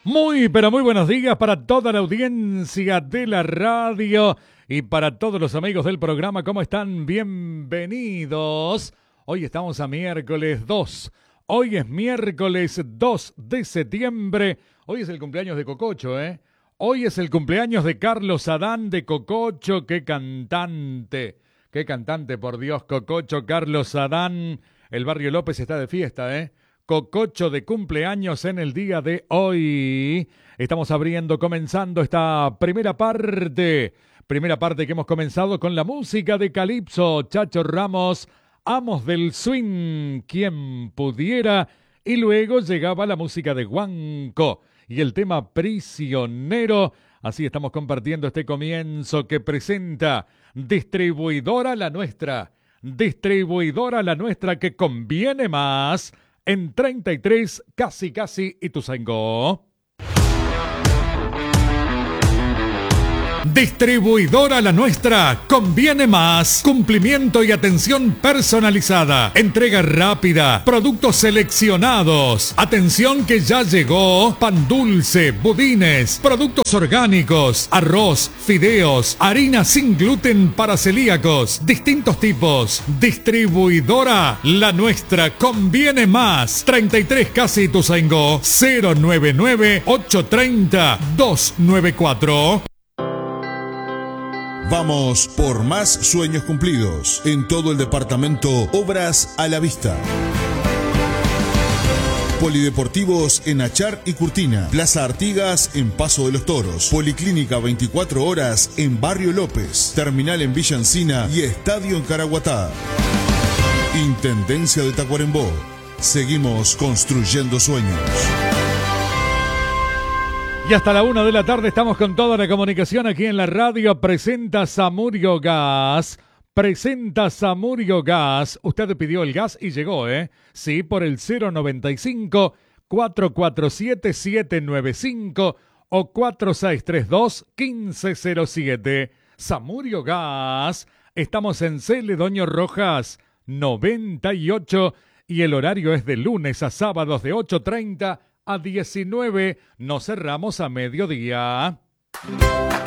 Muy, pero muy buenos días para toda la audiencia de la radio y para todos los amigos del programa. ¿Cómo están? Bienvenidos. Hoy estamos a miércoles 2. Hoy es miércoles 2 de septiembre. Hoy es el cumpleaños de Cococho, ¿eh? Hoy es el cumpleaños de Carlos Adán de Cococho. ¡Qué cantante! ¡Qué cantante, por Dios! Cococho, Carlos Adán. El barrio López está de fiesta, ¿eh? Cococho de cumpleaños en el día de hoy. Estamos comenzando esta primera parte que hemos comenzado con la música de Calipso, Chacho Ramos, Amos del Swing, quien pudiera, y luego llegaba la música de Guanco y el tema Prisionero. Así estamos compartiendo este comienzo que presenta Distribuidora La Nuestra que conviene más. En 33, casi Ituzaingó. Distribuidora La Nuestra, conviene más. Cumplimiento y atención personalizada. Entrega rápida. Productos seleccionados. Atención que ya llegó. Pan dulce, budines, productos orgánicos, arroz, fideos, harina sin gluten para celíacos, distintos tipos. Distribuidora La Nuestra, conviene más. 33 casi Ituzaingó, 099-830-294. Vamos por más sueños cumplidos. En todo el departamento, Obras a la Vista. Polideportivos en Achar y Curtina. Plaza Artigas en Paso de los Toros. Policlínica 24 horas en Barrio López. Terminal en Villa Encina y estadio en Caraguatá. Intendencia de Tacuarembó. Seguimos construyendo sueños. Y hasta la 1 de la tarde estamos con toda la comunicación aquí en la radio. Presenta Samurio Gas. Usted pidió el gas y llegó, ¿eh? Sí, por el 095-447-795 o 4632-1507. Samurio Gas. Estamos en Celedonio Rojas 98 y el horario es de lunes a sábados de 8:30 a 19, nos cerramos a mediodía.